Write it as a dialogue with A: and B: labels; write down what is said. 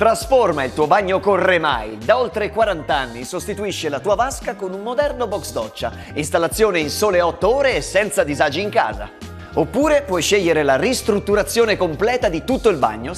A: Trasforma il tuo bagno con Remail. Da oltre 40 anni sostituisce la tua vasca con un moderno box doccia. Installazione in sole 8 ore e senza disagi in casa. Oppure puoi scegliere la ristrutturazione completa di tutto il bagno